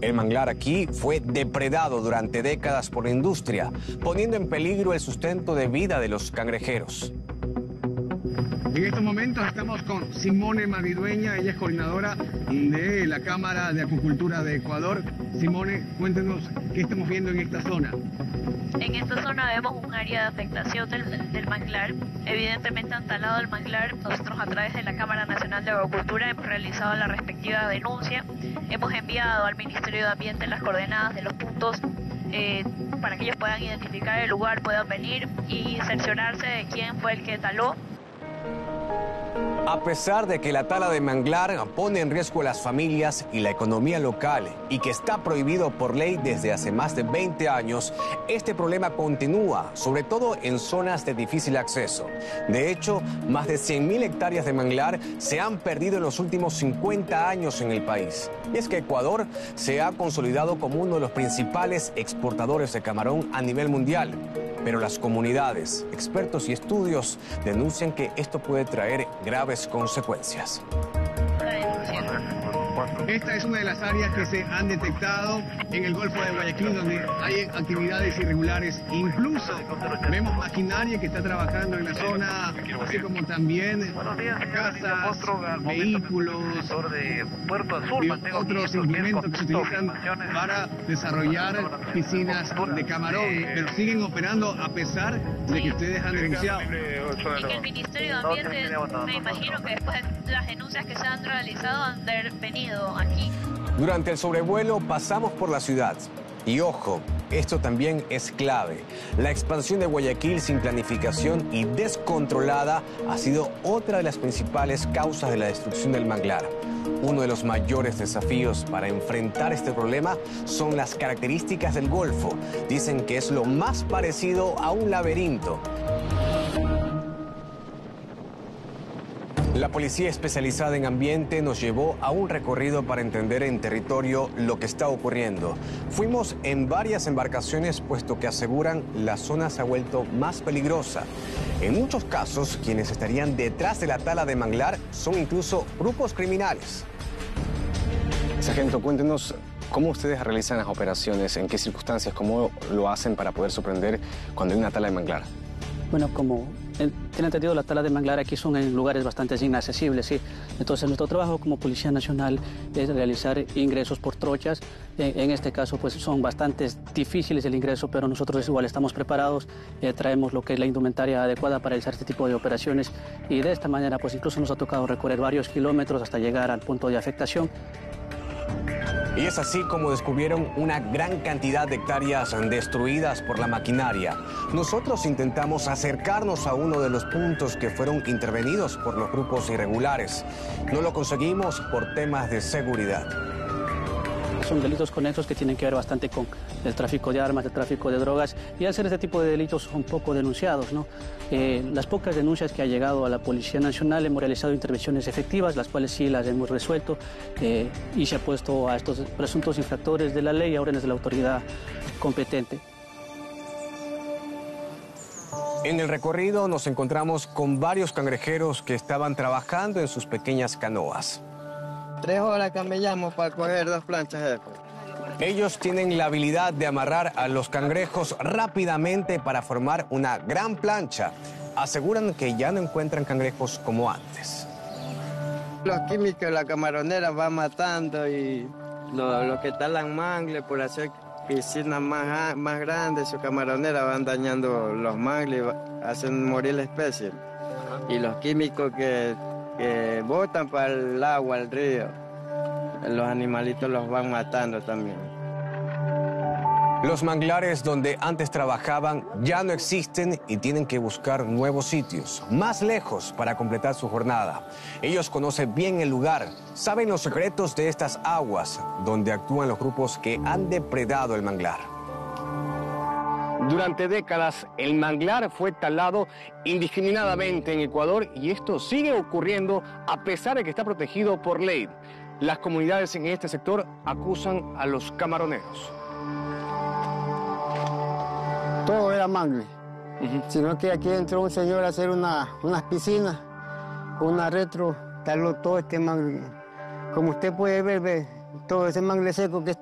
El manglar aquí fue depredado durante décadas por la industria, poniendo en peligro el sustento de vida de los cangrejeros. En estos momentos estamos con Simone Maridueña, ella es coordinadora de la Cámara de Acuicultura de Ecuador. Simone, cuéntenos qué estamos viendo en esta zona. En esta zona vemos un área de afectación del manglar. Evidentemente han talado el manglar. Nosotros a través de la Cámara Nacional de Acuicultura hemos realizado la respectiva denuncia. Hemos enviado al Ministerio de Ambiente las coordenadas de los puntos para que ellos puedan identificar el lugar, puedan venir y cerciorarse de quién fue el que taló. A pesar de que la tala de manglar pone en riesgo a las familias y la economía local y que está prohibido por ley desde hace más de 20 años, este problema continúa, sobre todo en zonas de difícil acceso. De hecho, más de 100.000 hectáreas de manglar se han perdido en los últimos 50 años en el país. Y es que Ecuador se ha consolidado como uno de los principales exportadores de camarón a nivel mundial. Pero las comunidades, expertos y estudios denuncian que esto puede traer graves consecuencias. Esta es una de las áreas que se han detectado en el Golfo de Guayaquil, donde hay actividades irregulares. Incluso vemos maquinaria que está trabajando en la zona, así como también casas, vehículos y otros implementos que se utilizan para desarrollar piscinas de camarón, pero siguen operando a pesar de que ustedes han denunciado. Y que el Ministerio de Ambiente, me imagino que después de las denuncias que se han realizado, han de haber venido aquí. Durante el sobrevuelo pasamos por la ciudad. Y ojo, esto también es clave. La expansión de Guayaquil sin planificación y descontrolada ha sido otra de las principales causas de la destrucción del manglar. Uno de los mayores desafíos para enfrentar este problema son las características del Golfo. Dicen que es lo más parecido a un laberinto. La policía especializada en ambiente nos llevó a un recorrido para entender en territorio lo que está ocurriendo. Fuimos en varias embarcaciones puesto que aseguran la zona se ha vuelto más peligrosa. En muchos casos, quienes estarían detrás de la tala de manglar son incluso grupos criminales. Sargento, cuéntenos cómo ustedes realizan las operaciones, en qué circunstancias, cómo lo hacen para poder sorprender cuando hay una tala de manglar. Bueno, como tienen entendido, la tala de manglar aquí son en lugares bastante inaccesibles, ¿sí? Entonces, nuestro trabajo como Policía Nacional es realizar ingresos por trochas. En este caso, pues son bastante difíciles el ingreso, pero nosotros igual estamos preparados, traemos lo que es la indumentaria adecuada para realizar este tipo de operaciones y de esta manera, pues incluso nos ha tocado recorrer varios kilómetros hasta llegar al punto de afectación. Y es así como descubrieron una gran cantidad de hectáreas destruidas por la maquinaria. Nosotros intentamos acercarnos a uno de los puntos que fueron intervenidos por los grupos irregulares. No lo conseguimos por temas de seguridad. Son delitos conexos que tienen que ver bastante con el tráfico de armas, el tráfico de drogas, y al ser este tipo de delitos son poco denunciados, ¿no? Las pocas denuncias que ha llegado a la Policía Nacional hemos realizado intervenciones efectivas, las cuales sí las hemos resuelto, y se ha puesto a estos presuntos infractores de la ley a órdenes de la autoridad competente. En el recorrido nos encontramos con varios cangrejeros que estaban trabajando en sus pequeñas canoas. 3 horas camellamos para coger 2 planchas, jefe. Ellos tienen la habilidad de amarrar a los cangrejos rápidamente para formar una gran plancha. Aseguran que ya no encuentran cangrejos como antes. Los químicos, la camaronera va matando y lo que talan mangle por hacer piscinas más grandes, su camaronera van dañando los mangles, hacen morir la especie. Y los químicos que botan para el agua, el río, los animalitos los van matando también. Los manglares donde antes trabajaban ya no existen y tienen que buscar nuevos sitios, más lejos para completar su jornada. Ellos conocen bien el lugar, saben los secretos de estas aguas donde actúan los grupos que han depredado el manglar. Durante décadas, el manglar fue talado indiscriminadamente en Ecuador y esto sigue ocurriendo a pesar de que está protegido por ley. Las comunidades en este sector acusan a los camaroneros. Todo era mangle, sino que aquí entró un señor a hacer unas piscinas, una retro, taló todo este mangle. Como usted puede ver, todo ese mangle seco que está